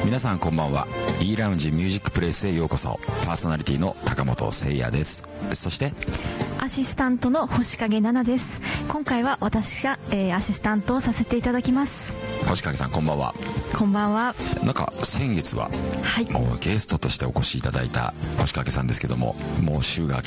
皆さんこんばんは。 E ラウンジミュージックプレイスへようこそ。パーソナリティの高本誠也です。そしてアシスタントの星影奈々です。今回は私が、アシスタントをさせていただきます。 星影さんこんばんは。 こんばんは。 なんか先月は、 はい、 もうゲストとしてお越しいただいた星影さんですけども、もう週が明